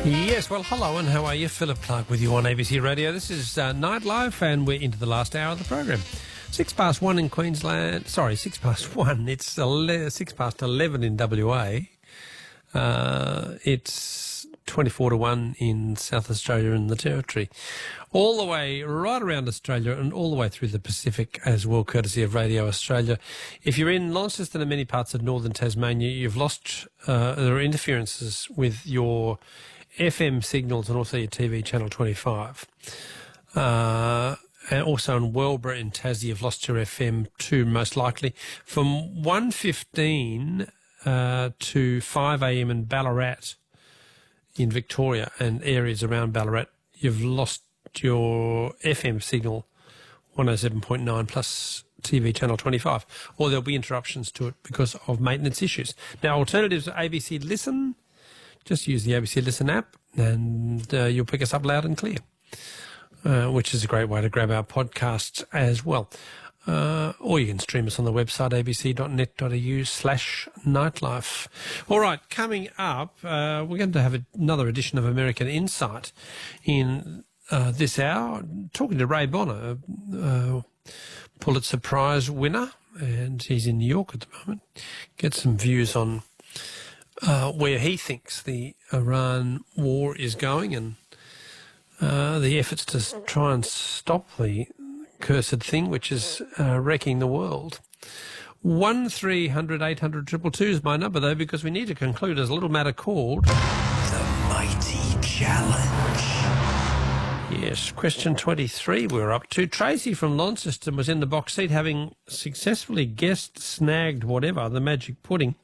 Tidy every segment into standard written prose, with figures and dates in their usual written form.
Yes, well, hello and how are you? Philip Clark with you on ABC Radio. This is Night Life and we're into the last hour of the program. 1:06 in Queensland. Sorry, 1:06. It's 11 in WA. It's 24-1 in South Australia and the Territory. All the way right around Australia and all the way through the Pacific as well, courtesy of Radio Australia. If you're in Launceston and many parts of northern Tasmania, you've lost, there are interferences with your FM signals and also your TV channel 25. And also in Wellborough in Tassie, you've lost your FM too, most likely. From 1:15 to 5 a.m. in Ballarat in Victoria and areas around Ballarat, you've lost your FM signal 107.9 plus TV channel 25, or there'll be interruptions to it because of maintenance issues. Now, alternatives are ABC Listen. Just use the ABC Listen app and you'll pick us up loud and clear, which is a great way to grab our podcasts as well. Or you can stream us on the website abc.net.au/nightlife. All right, coming up, we're going to have another edition of American Insight in this hour, talking to Ray Bonner, Pulitzer Prize winner, and he's in New York at the moment. Get some views on where he thinks the Iran war is going and the efforts to try and stop the cursed thing which is wrecking the world. 1300 is my number, though, because we need to conclude as a little matter called The Mighty Challenge. Yes, question 23 we're up to. Tracy from Launceston was in the box seat having successfully guessed, snagged, whatever, the magic pudding.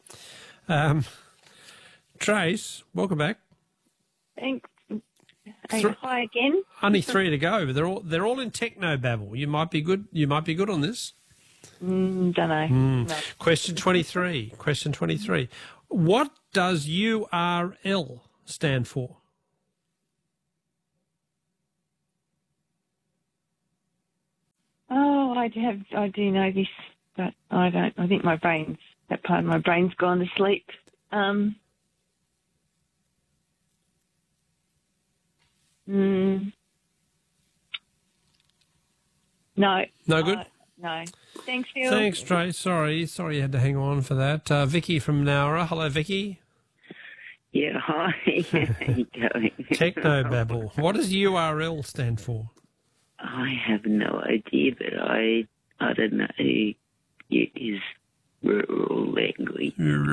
Trace, welcome back. Thanks. Hi again. Only 3 to go. They're all in techno babble. You might be good. You might be good on this. Don't know. No. Question 23. Question 23. What does URL stand for? Oh, I do know this, but I don't. I think that part of my brain's gone to sleep. No. No good? No. Thanks, Phil. Thanks, Trace. Sorry you had to hang on for that. Vicky from Nowra. Hello, Vicky. Yeah, hi. How you going? Technobabble. What does URL stand for? I have no idea, but I don't know. It is rural language.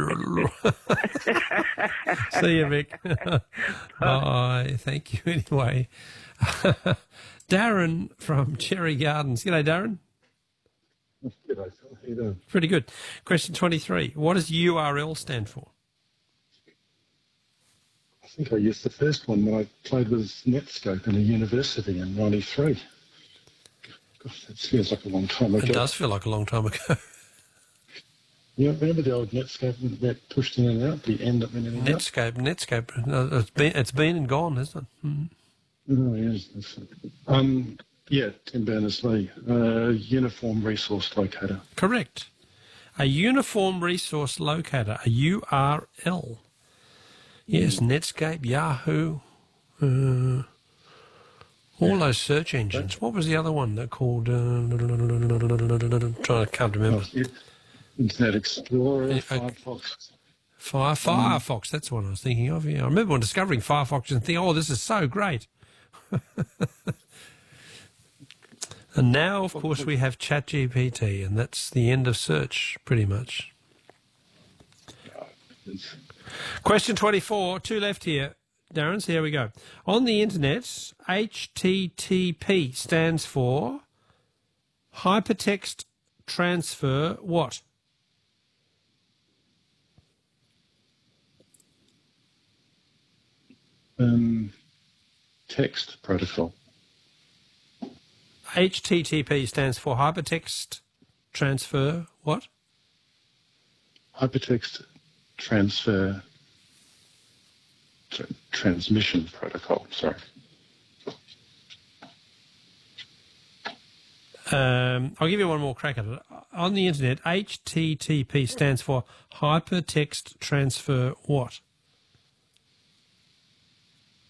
See you, Vic. Bye. Thank you anyway. Darren from Cherry Gardens. G'day, Darren. G'day, Phil. How you doing? Pretty good. Question 23. What does URL stand for? I think I used the first one when I played with Netscape in a university in '93. Gosh, that feels like a long time ago. It does feel like a long time ago. Yeah, remember the old Netscape that pushed in and out, the end up in and out? Netscape. No, it's been and gone, isn't it? Mm. Oh, yes. Yeah, Tim Berners-Lee, Uniform Resource Locator. Correct. A Uniform Resource Locator, a URL. Yes, Netscape, Yahoo, all those search engines. What was the other one that called? I can't remember. Internet Explorer, Firefox. Firefox, that's what I was thinking of. Yeah, I remember when discovering Firefox and thinking, oh, this is so great. And now, of course, we have ChatGPT, and that's the end of search, pretty much. Question 24, 2 left here, Darren, so here we go. On the internet, HTTP stands for Hypertext Transfer what? Text Protocol. HTTP stands for Hypertext Transfer what? Hypertext Transfer Transmission Protocol, sorry. I'll give you one more crack at it. On the internet, HTTP stands for Hypertext Transfer what?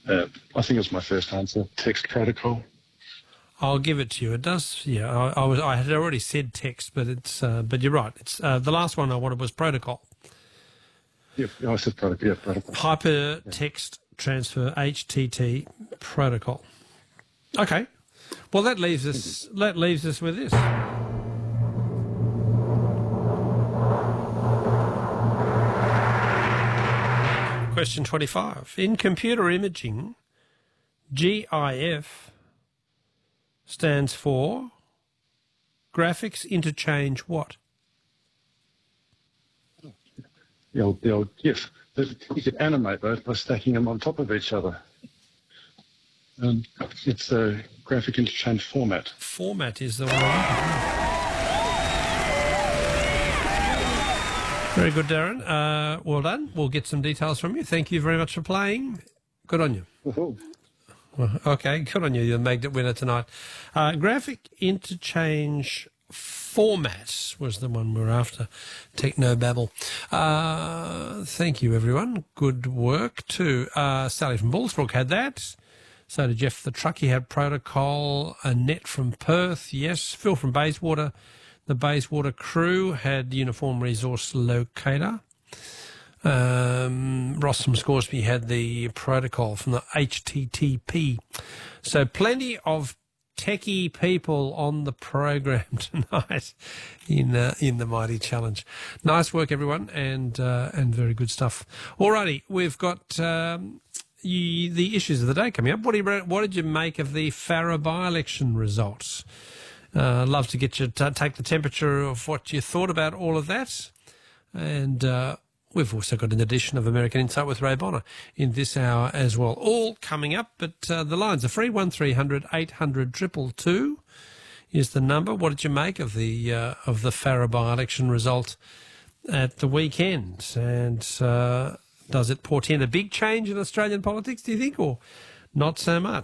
I think it's my first answer. Text protocol. I'll give it to you. It does. Yeah, I had already said text, but it's. But you're right. It's the last one I wanted was protocol. Yep, I said protocol. Yeah, protocol. Hypertext transfer HTT protocol. Okay. Well, that leaves us. That leaves us with this. Question 25. In computer imaging, GIF stands for graphics interchange what? The old GIF. You could animate those by stacking them on top of each other. It's a graphic interchange format. Format is the one. Very good, Darren. Well done. We'll get some details from you. Thank you very much for playing. Good on you. Oh. Okay, good on you. You're the magnet winner tonight. Graphic interchange format was the one we were after. Technobabble. Thank you, everyone. Good work too. Sally from Bullsbrook had that. So did Jeff the Truck. He had protocol. Annette from Perth. Yes. Phil from Bayswater. The Bayswater crew had Uniform Resource Locator. Ross from Scoresby had the protocol from the HTTP. So plenty of techie people on the program tonight in the Mighty Challenge. Nice work, everyone, and very good stuff. Alrighty, we've got the issues of the day coming up. What did you make of the Farrer by-election results? Love to get you to take the temperature of what you thought about all of that. And we've also got an edition of American Insight with Ray Bonner in this hour as well. All coming up, but the lines are free. 1300 800 222 is the number. What did you make of the Farrer by-election result at the weekend? And does it portend a big change in Australian politics, do you think, or not so much?